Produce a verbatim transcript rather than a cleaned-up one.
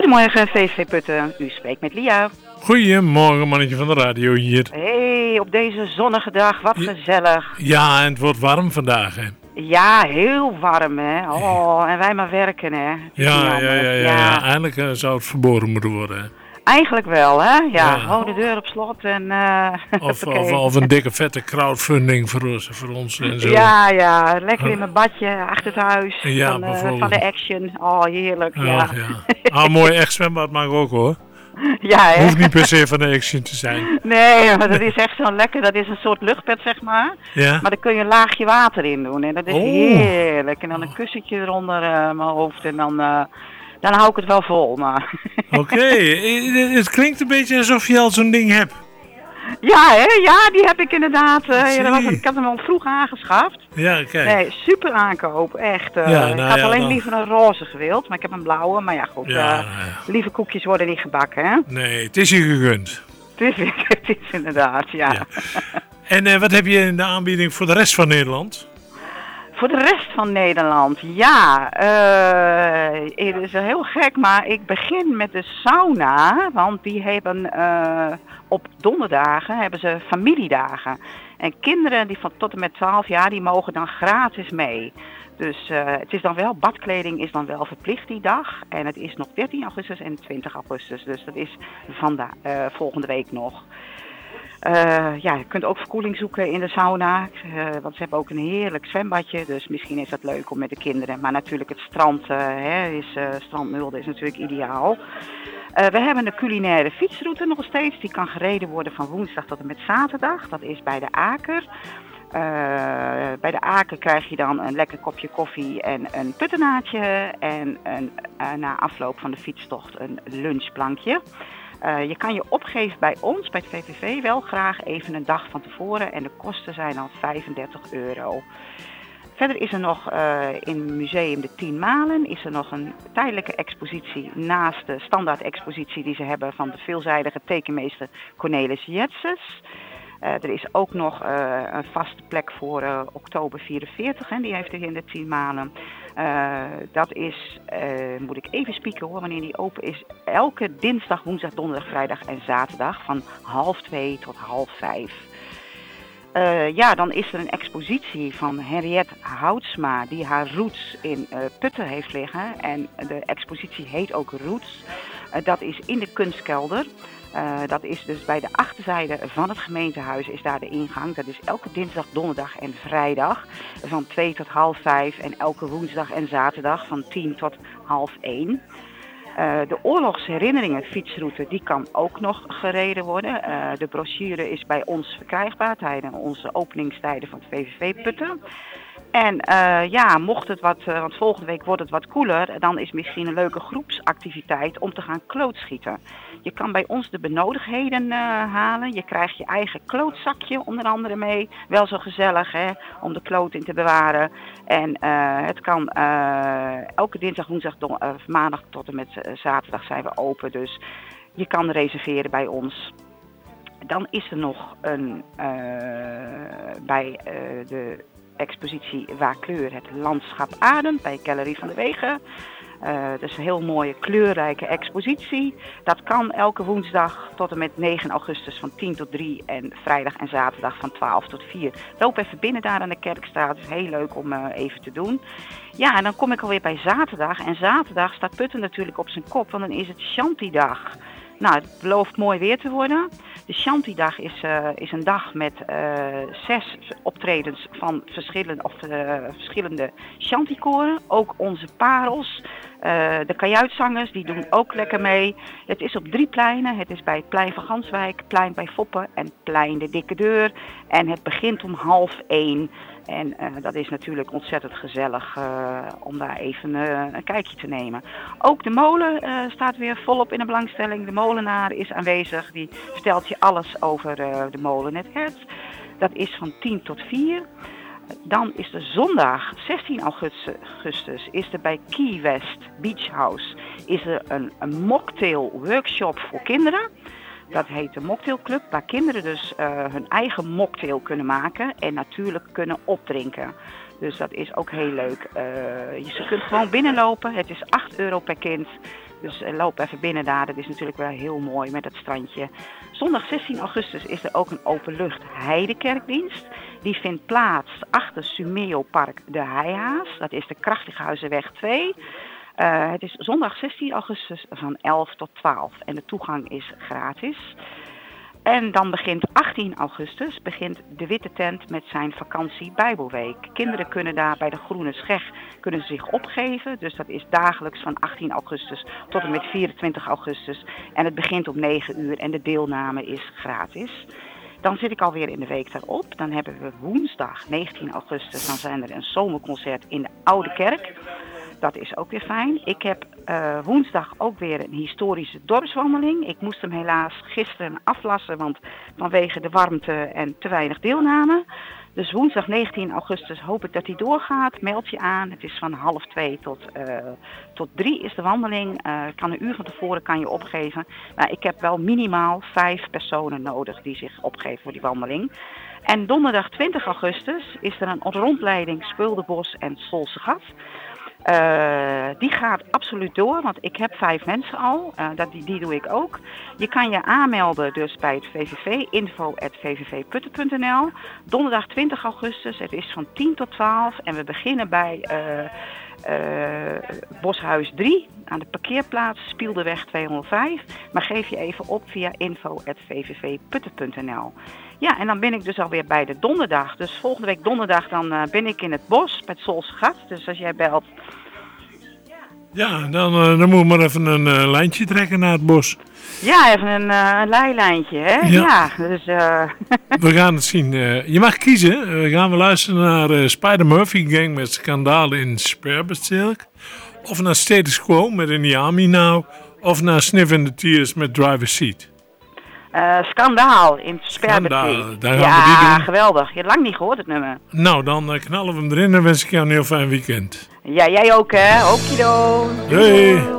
Goedemorgen, V V Putten. U spreekt met Lia. Goedemorgen, mannetje van de radio hier. Hey, op deze zonnige dag, wat Ja. gezellig. Ja, en het wordt warm vandaag, hè? Ja, heel warm, hè. Oh, en wij maar werken, hè. Het is Ja, niet ja, anders. ja, ja, ja. Eindelijk uh, zou het verboden moeten worden, hè? Eigenlijk wel, hè. Ja, Ja. gewoon de deur op slot en... Uh, Of, of, of een dikke vette crowdfunding voor ons, voor ons en zo. Ja, ja, lekker in mijn badje, achter het huis, Ja, van, uh, bijvoorbeeld. van de Action. Oh, heerlijk, Oh, ja. ja. Ah, mooi echt zwembad mag ook, hoor. Ja, hè. Hoeft niet per se van de Action te zijn. Nee, maar dat is echt zo lekker. Dat is een soort luchtbed, zeg maar. Ja? Maar daar kun je een laagje water in doen. En dat is Oh. heerlijk. En dan een kussentje eronder uh, mijn hoofd. En dan, uh, dan hou ik het wel vol. Maar. Oké, okay. Het klinkt een beetje alsof je al zo'n ding hebt. Ja, hè? Ja, die heb ik inderdaad. Uh, ja, dat was, ik had hem al vroeg aangeschaft. Ja, kijk. Nee, super aankoop. Echt. Uh, Ja, nou ik had ja, alleen dan... liever een roze gewild. Maar ik heb een blauwe. Maar ja, goed. Ja, Uh, nou ja. Lieve koekjes worden niet gebakken, hè? Nee, het is je gegund. Het is, het is inderdaad, ja. ja. En uh, wat heb je in de aanbieding voor de rest van Nederland? Voor de rest van Nederland, ja, uh, het is heel gek, maar ik begin met de sauna, want die hebben uh, op donderdagen hebben ze familiedagen. En kinderen die van tot en met twaalf jaar, die mogen dan gratis mee. Dus uh, het is dan wel, badkleding is dan wel verplicht die dag. En het is nog dertien augustus en twintig augustus, dus dat is vandaag, uh, volgende week nog. Uh, ja, je kunt ook verkoeling zoeken in de sauna, uh, want ze hebben ook een heerlijk zwembadje, dus misschien is dat leuk om met de kinderen. Maar natuurlijk het strand, uh, hè, is, uh, strandmulde is natuurlijk ideaal. Uh, we hebben een culinaire fietsroute nog steeds, die kan gereden worden van woensdag tot en met zaterdag. Dat is bij de Aker. Uh, bij de Aker krijg je dan een lekker kopje koffie en een puttenaadje en een, uh, na afloop van de fietstocht een lunchplankje. Uh, je kan je opgeven bij ons, bij het V V V, wel graag even een dag van tevoren en de kosten zijn dan vijfendertig euro. Verder is er nog uh, in het museum de Tien Malen is er nog een tijdelijke expositie naast de standaard expositie die ze hebben van de veelzijdige tekenmeester Cornelis Jetses. Uh, er is ook nog uh, een vaste plek voor uh, oktober vierenveertig, hè, die heeft hij in de Tien Malen. Uh, dat is, uh, moet ik even spieken hoor, wanneer die open is, elke dinsdag, woensdag, donderdag, vrijdag en zaterdag van half twee tot half vijf. Uh, ja, dan is er een expositie van Henriette Houtsma die haar roots in uh, Putten heeft liggen. En de expositie heet ook Roots. Uh, dat is in de kunstkelder. Uh, dat is dus bij de achterzijde van het gemeentehuis is daar de ingang. Dat is elke dinsdag, donderdag en vrijdag van twee tot half vijf. En elke woensdag en zaterdag van tien tot half één. Uh, de oorlogsherinneringen fietsroute die kan ook nog gereden worden. Uh, de brochure is bij ons verkrijgbaar tijdens onze openingstijden van het V V V Putten. En uh, ja, mocht het wat, uh, want volgende week wordt het wat koeler, dan is misschien een leuke groepsactiviteit om te gaan klootschieten. Je kan bij ons de benodigdheden uh, halen. Je krijgt je eigen klootzakje onder andere mee. Wel zo gezellig, hè, om de kloot in te bewaren. En uh, het kan uh, elke dinsdag, woensdag, don- uh, maandag tot en met uh, zaterdag zijn we open. Dus je kan reserveren bij ons. Dan is er nog een uh, bij uh, de expositie Waar kleur het landschap ademt bij Galerie van de Wegen. Uh, dat is een heel mooie kleurrijke expositie. Dat kan elke woensdag tot en met negen augustus van tien tot drie en vrijdag en zaterdag van twaalf tot vier. Loop even binnen daar aan de Kerkstraat. Het is heel leuk om uh, even te doen. Ja, en dan kom ik alweer bij zaterdag. En zaterdag staat Putten natuurlijk op zijn kop, want dan is het Shanti-dag. Nou, het belooft mooi weer te worden. De Shanti-dag is, uh, is een dag met uh, zes optredens van verschillende, of, uh, verschillende Shanti-koren. Ook onze parels. Uh, de kajuitzangers, die doen ook lekker mee. Het is op drie pleinen. Het is bij het plein van Ganswijk, plein bij Foppen en plein de Dikke Deur. En het begint om half één. En uh, dat is natuurlijk ontzettend gezellig uh, om daar even uh, een kijkje te nemen. Ook de molen uh, staat weer volop in de belangstelling. De molenaar is aanwezig. Die vertelt je alles over uh, de molen Het Hert. Dat is van tien tot vier. Dan is de zondag zestien augustus is er bij Key West Beach House is er een, een mocktail workshop voor kinderen. Dat heet de Mocktailclub, waar kinderen dus uh, hun eigen mocktail kunnen maken en natuurlijk kunnen opdrinken. Dus dat is ook heel leuk. Uh, je kunt gewoon binnenlopen, het is acht euro per kind. Dus uh, loop even binnen daar, dat is natuurlijk wel heel mooi met het strandje. Zondag zestien augustus is er ook een openlucht heidekerkdienst. Die vindt plaats achter Sumeo Park de Heihaas, dat is de Krachtighuizenweg twee. Uh, het is zondag zestien augustus van elf tot twaalf en de toegang is gratis. En dan begint achttien augustus begint de Witte Tent met zijn vakantie Bijbelweek. Kinderen kunnen daar bij de Groene Scheg kunnen ze zich opgeven. Dus dat is dagelijks van achttien augustus tot en met vierentwintig augustus. En het begint om negen uur en de deelname is gratis. Dan zit ik alweer in de week daarop. Dan hebben we woensdag negentien augustus. Dan zijn er een zomerconcert in de Oude Kerk. Dat is ook weer fijn. Ik heb uh, woensdag ook weer een historische dorpswandeling. Ik moest hem helaas gisteren aflassen, want vanwege de warmte en te weinig deelname. Dus woensdag negentien augustus hoop ik dat hij doorgaat. Meld je aan. Het is van half twee tot, uh, tot drie is de wandeling. Uh, kan een uur van tevoren kan je opgeven. Nou, ik heb wel minimaal vijf personen nodig die zich opgeven voor die wandeling. En donderdag twintig augustus is er een rondleiding Speuldenbos en Solsegat. Uh, die gaat absoluut door, want ik heb vijf mensen al. Uh, dat, die, die doe ik ook. Je kan je aanmelden dus bij het V V V, info at v v v putten punt n l. Donderdag twintig augustus, het is van tien tot twaalf en we beginnen bij uh, uh, Boshuis drie aan de parkeerplaats Spielderweg tweehonderdvijf. Maar geef je even op via info at v v v putten punt n l. Ja, en dan ben ik dus alweer bij de donderdag. Dus volgende week donderdag dan uh, ben ik in het bos met Solsegat. Dus als jij belt... Ja, dan, uh, dan moet je maar even een uh, lijntje trekken naar het bos. Ja, even een, uh, een leilijntje, hè? Ja. ja dus, uh... We gaan het zien. Uh, je mag kiezen. Uh, we gaan we luisteren naar uh, Spider Murphy Gang met Schandaal in Sperberstilk. Of naar Status Quo met In the Army Now. Of naar Sniff in the Tears met Driver's Seat. Uh, Schandaal in Sperberstilk. Daar gaan ja, we die doen. Geweldig. Je hebt lang niet gehoord het nummer. Nou, dan uh, knallen we hem erin en wens ik jou een heel fijn weekend. Ja, jij ook, hè? Okido. Doei.